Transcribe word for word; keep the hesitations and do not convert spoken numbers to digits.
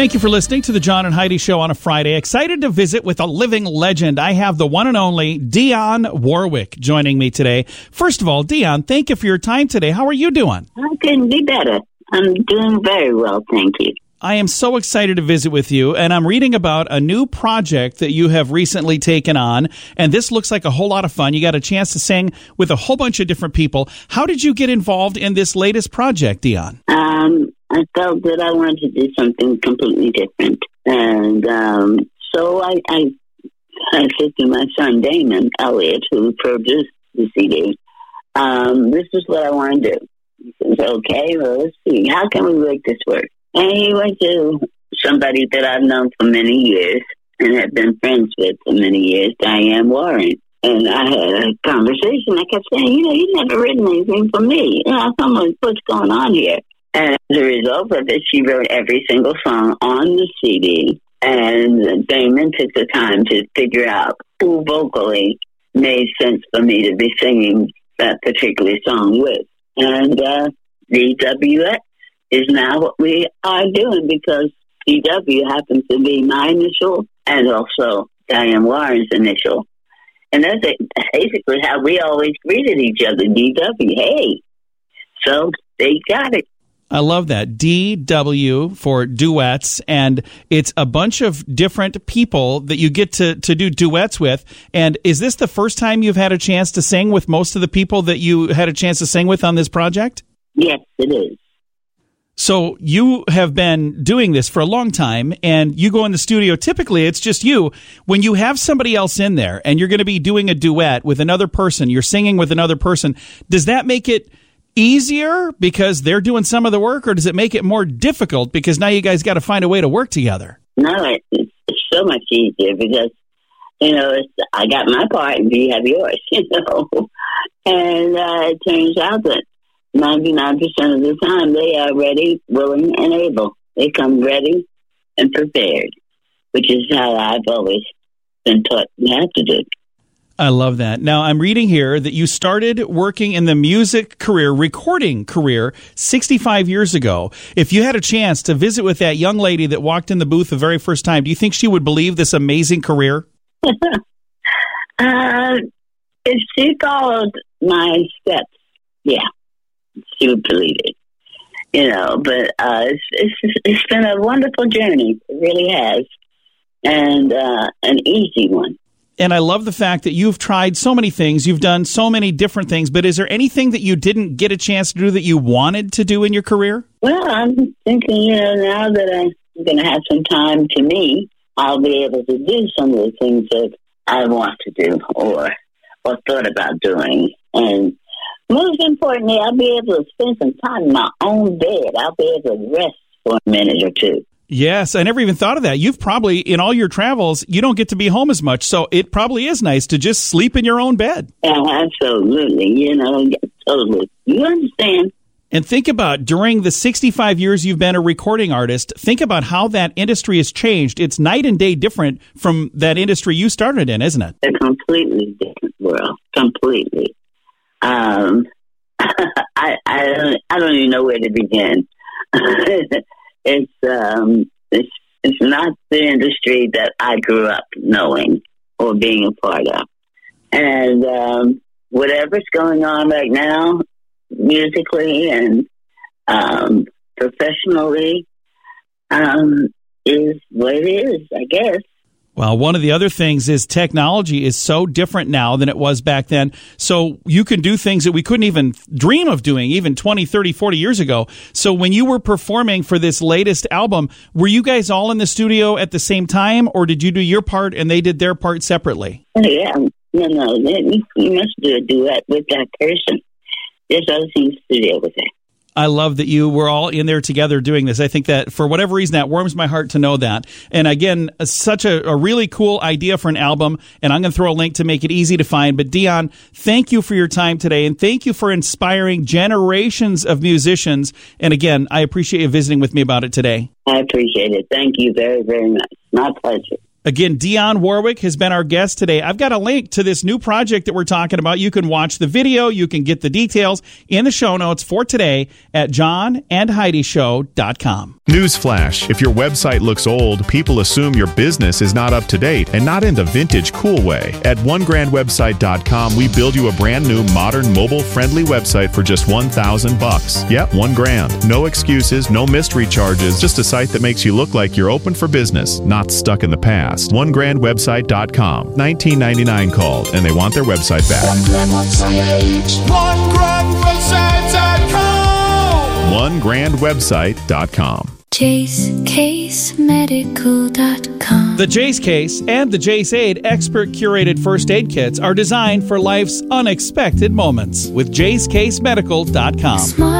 Thank you for listening to the John and Heidi Show on a Friday. Excited to visit with a living legend. I have the one and only Dionne Warwick joining me today. First of all, Dionne, thank you for your time today. How are you doing? I couldn't be better. I'm doing very well, thank you. I am so excited to visit with you, and I'm reading about a new project that you have recently taken on, and this looks like a whole lot of fun. You got a chance to sing with a whole bunch of different people. How did you get involved in this latest project, Dionne? Um, I felt that I wanted to do something completely different, and um, so I, I, I said to my son, Damon Elliott, who produced the C D, um, this is what I want to do. He says, okay, well, let's see. How can we make this work? And he went to somebody that I've known for many years and have been friends with for many years, Diane Warren. And I had a conversation. I kept saying, you know, you've never written anything for me. You know, someone, what's going on here? And as a result of it, she wrote every single song on the C D. And Damon took the time to figure out who vocally made sense for me to be singing that particular song with. And uh, D W X is now what we are doing, because D W happens to be my initial and also Diane Warren's initial. And that's basically how we always greeted each other, D W, hey. So they got it. I love that. D W for duets, and it's a bunch of different people that you get to, to do duets with. And is this the first time you've had a chance to sing with most of the people that you had a chance to sing with on this project? Yes, it is. So you have been doing this for a long time, and you go in the studio. Typically, it's just you. When you have somebody else in there and you're going to be doing a duet with another person, you're singing with another person, does that make it easier because they're doing some of the work, or does it make it more difficult because now you guys got to find a way to work together? No, it's, it's so much easier because, you know, it's, I got my part and you have yours, you know. And uh, it turns out that ninety-nine percent of the time, they are ready, willing, and able. They come ready and prepared, which is how I've always been taught you have to do. I love that. Now, I'm reading here that you started working in the music career, recording career, sixty-five years ago. If you had a chance to visit with that young lady that walked in the booth the very first time, do you think she would believe this amazing career? uh, if she followed my steps, yeah. She would believe it, you know, but uh, it's, it's it's been a wonderful journey. It really has, and uh, an easy one. And I love the fact that you've tried so many things. You've done so many different things, but is there anything that you didn't get a chance to do that you wanted to do in your career? Well, I'm thinking, you know, now that I'm going to have some time to me, I'll be able to do some of the things that I want to do or or thought about doing. And most importantly, I'll be able to spend some time in my own bed. I'll be able to rest for a minute or two. Yes, I never even thought of that. You've probably, in all your travels, you don't get to be home as much, so it probably is nice to just sleep in your own bed. Yeah, absolutely. You know, totally. You understand? And think about, during the sixty-five years you've been a recording artist, think about how that industry has changed. It's night and day different from that industry you started in, isn't it? A completely different world. Completely. Um, I, I don't, I don't even know where to begin. it's, um, it's, it's not the industry that I grew up knowing or being a part of. And, um, whatever's going on right now, musically and, um, professionally, um, is what it is, I guess. Well, one of the other things is technology is so different now than it was back then. So you can do things that we couldn't even dream of doing even twenty, thirty, forty years ago. So when you were performing for this latest album, were you guys all in the studio at the same time, or did you do your part and they did their part separately? Yeah, no, no, you must do a duet with that person. There's other things to do with it. I love that you were all in there together doing this. I think that for whatever reason, that warms my heart to know that. And again, such a, a really cool idea for an album. And I'm going to throw a link to make it easy to find. But Dionne, thank you for your time today. And thank you for inspiring generations of musicians. And again, I appreciate you visiting with me about it today. I appreciate it. Thank you very, very much. My pleasure. Again, Dionne Warwick has been our guest today. I've got a link to this new project that we're talking about. You can watch the video. You can get the details in the show notes for today at john and heidi show dot com. Newsflash, if your website looks old, people assume your business is not up to date and not in the vintage cool way. At one grand website dot com, we build you a brand new, modern, mobile-friendly website for just one thousand bucks. Yep, one grand. No excuses, no mystery charges, just a site that makes you look like you're open for business, not stuck in the past. one grand website dot com. nineteen ninety-nine called, and they want their website back. one grand website dot com. one grand website dot com. Jace Case Medical dot com. The Jace Case and the Jace Aid expert curated first aid kits are designed for life's unexpected moments with Jace Case Medical dot com. Smart